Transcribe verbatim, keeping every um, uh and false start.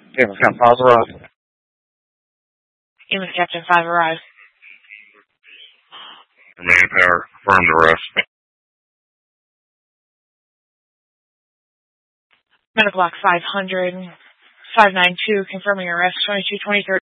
Captain Scott five arrived. Even Captain five arrived. Manpower, confirm the arrest. Medical block five hundred, five nine two, confirming arrest twenty-two twenty-three.